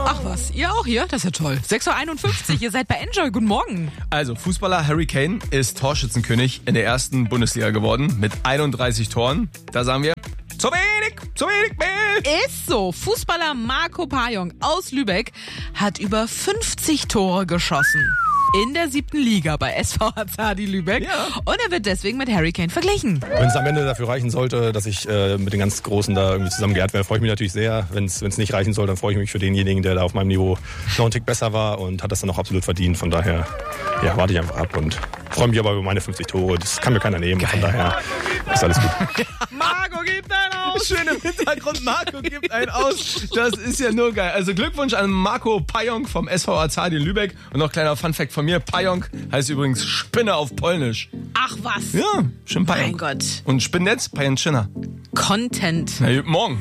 Ach was, ihr auch hier? Das ist ja toll. 6.51 Uhr, ihr seid bei Enjoy. Guten Morgen. Also, Fußballer Harry Kane ist Torschützenkönig in der ersten Bundesliga geworden mit 31 Toren. Da sagen wir, zu wenig mehr. Ist so. Fußballer Marco Pajong aus Lübeck hat über 50 Tore geschossen. In der 7. Liga bei SV Hazardi Lübeck. Ja. Und er wird deswegen mit Harry Kane verglichen. Wenn es am Ende dafür reichen sollte, dass ich mit den ganz Großen da irgendwie zusammen geehrt werde, freue ich mich natürlich sehr. Wenn es nicht reichen soll, dann freue ich mich für denjenigen, der da auf meinem Niveau noch einen Tick besser war und hat das dann auch absolut verdient. Von daher warte ich einfach ab und freue mich aber über meine 50 Tore. Das kann mir keiner nehmen. Von daher ist alles gut. Marco gibt einen aus. Schön im Hintergrund, Marco gibt einen aus. Das ist ja nur geil. Also Glückwunsch an Marco Pajong vom SV Hazardi in Lübeck. Und noch kleiner Funfact von mir. Pajong heißt übrigens Spinne auf Polnisch. Ach was. Ja, schön Pajong. Mein Gott. Und Spinnetz, Pajanczyna. Content. Na, guten Morgen.